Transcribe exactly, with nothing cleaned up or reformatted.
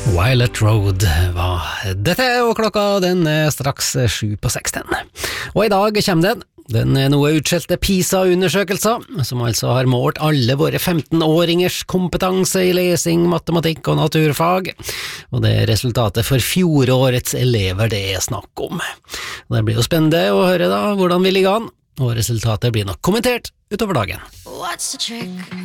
Violet Road var dette, og klokka den er straks sju på seksten. Og i dag kommer den, den noe utskjelte PISA-undersøkelser, som altså har målt alle våre femten-åringers kompetanse i lesing, matematikk og naturfag. Og det er resultatet for fjorårets elever det er snakk om. Det blir jo spennende å høre da hvordan vi ligger an, og resultatet blir nok kommentert utover dagen. What's the trick?